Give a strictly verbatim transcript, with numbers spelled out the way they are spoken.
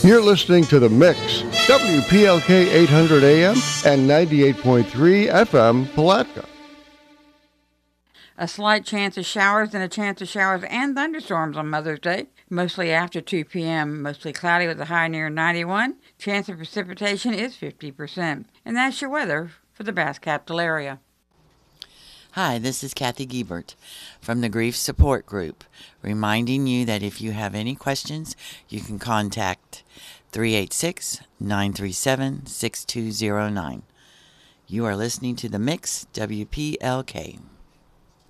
You're listening to The Mix, W P L K eight hundred A M and ninety-eight point three F M, Palatka. A slight chance of showers and a chance of showers and thunderstorms on Mother's Day, mostly after two p.m. Mostly cloudy with a high near ninety-one. Chance of precipitation is fifty percent. And that's your weather for the Bass Capital area. Hi, this is Kathy Giebert from the Grief Support Group, reminding you that if you have any questions, you can contact three eight six, nine three seven, six two zero nine. You are listening to The Mix, W P L K.